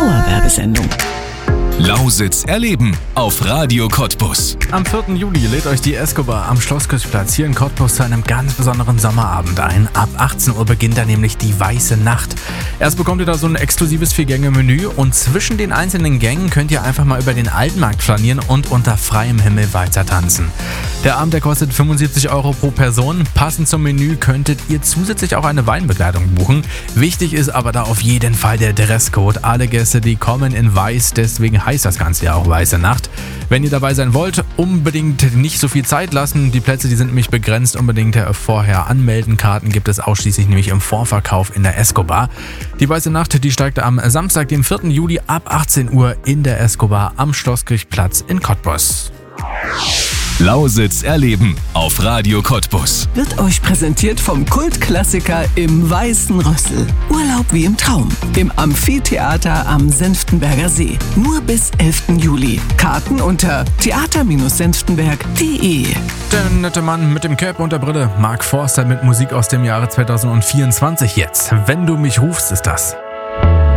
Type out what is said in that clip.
Dauerwerbesendung. Lausitz erleben auf Radio Cottbus. Am 4. Juli lädt euch die Escobar am Schlosskirchplatz hier in Cottbus zu einem ganz besonderen Sommerabend ein. Ab 18 Uhr beginnt da nämlich die Weiße Nacht. Erst bekommt ihr da so ein exklusives 4-Gänge-Menü und zwischen den einzelnen Gängen könnt ihr einfach mal über den Altmarkt flanieren und unter freiem Himmel weiter tanzen. Der Abend, der kostet 75 € pro Person. Passend zum Menü könntet ihr zusätzlich auch eine Weinbegleitung buchen. Wichtig ist aber da auf jeden Fall der Dresscode. Alle Gäste, die kommen in weiß, deswegen heißt das Ganze ja auch Weiße Nacht. Wenn ihr dabei sein wollt, unbedingt nicht so viel Zeit lassen. Die Plätze, die sind nämlich begrenzt. Unbedingt vorher anmelden. Karten gibt es ausschließlich nämlich im Vorverkauf in der Escobar. Die Weiße Nacht, die steigt am Samstag, dem 4. Juli ab 18 Uhr in der Escobar am Schlosskirchplatz in Cottbus. Lausitz erleben auf Radio Cottbus. Wird euch präsentiert vom Kultklassiker im Weißen Rössel. Urlaub wie im Traum. Im Amphitheater am Senftenberger See. Nur bis 11. Juli. Karten unter theater-senftenberg.de. Der nette Mann mit dem Cape und der Brille, Mark Forster mit Musik aus dem Jahre 2024 jetzt. Wenn du mich rufst, ist das.